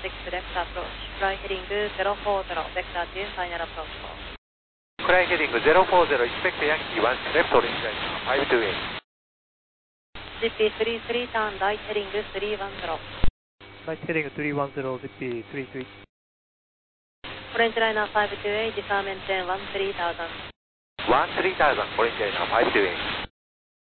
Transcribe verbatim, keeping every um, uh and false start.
six left approach. Fly heading zero four zero, vector two, final approach call. Fly heading zero four zero, expect Yankee one left orange line five two eight. Zippy three three, turn right heading three one zero. Right heading three one zero, Zippy three three. Orange liner five two eight, deferment ten one three thousand. one three thousand, orange liner five two eight.